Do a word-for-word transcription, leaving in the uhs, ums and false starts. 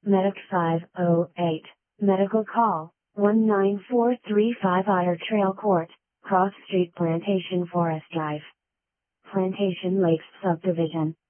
Medic five oh eight, Medical Call, one nine four three five Otter Trail Court, Cross Street Plantation Forest Drive. Plantation Lakes Subdivision.